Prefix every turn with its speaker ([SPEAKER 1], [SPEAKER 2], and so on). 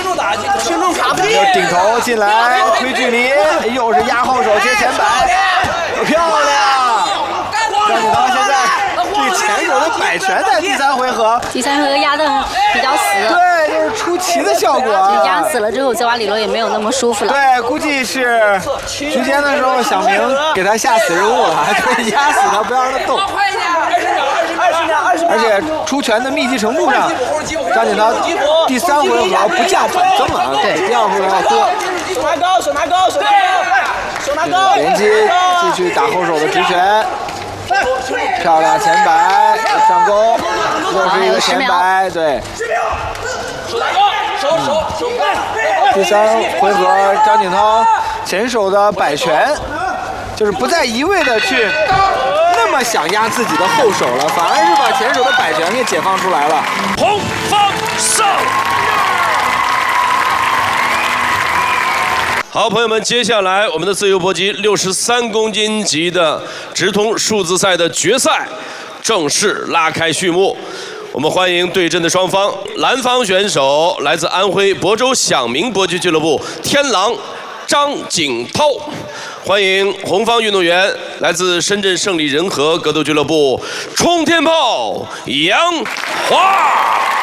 [SPEAKER 1] 又顶头进来推距离，又是压后手接前摆，漂亮！张景涛现在这个前手的摆拳在第3回合
[SPEAKER 2] 压得比较死，
[SPEAKER 1] 对，就是出奇的效果。
[SPEAKER 2] 压死了之后，泽瓦里罗也没有那么舒服了。
[SPEAKER 1] 对，估计是局间的时候，小明给他下死人物了，就是压死他，不要让他动。而且出拳的密集程度上，张景涛第3回合不降反增了，对，第2回合要多。手拿高，连击继续打后手的直拳，漂亮前摆上勾，又是一个前摆，对。第3回合，张景涛前手的摆拳，就是不再一味的去那么想压自己的后手了，反而是把前手的摆拳给解放出来了。
[SPEAKER 3] 红方胜。好，朋友们，接下来我们的自由搏击63公斤级的直通数字赛的决赛正式拉开序幕。我们欢迎对阵的双方，蓝方选手来自安徽亳州响明搏击俱乐部天狼张景涛，欢迎红方运动员来自深圳胜利仁和格斗俱乐部冲天炮杨华。